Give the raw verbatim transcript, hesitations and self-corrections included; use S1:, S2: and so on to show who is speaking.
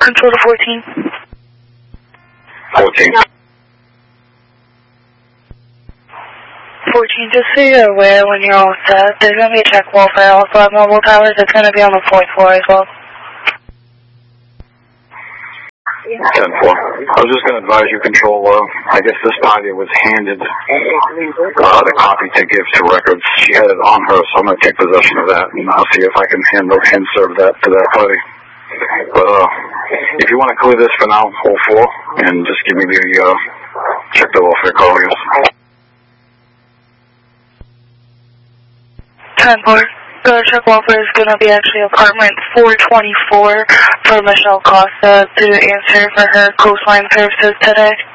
S1: Control to fourteen.
S2: fourteen.
S1: fourteen, just so you're aware when you're all set, there's going to be a check wall for also at mobile towers. It's going to be on the fourth floor as well.
S2: ten four. I was just going to advise you, Control, uh, I guess this party was handed uh, the copy to give to records. She had it on her, so I'm going to take possession of that, and I'll see if I can hand, hand serve that to that party. But uh, if you want to clear this for now, all four, and just give me the uh, check the welfare call.
S1: ten four. The check welfare is going to be actually apartment four twenty-four for Michelle Costa to answer for her coastline services today.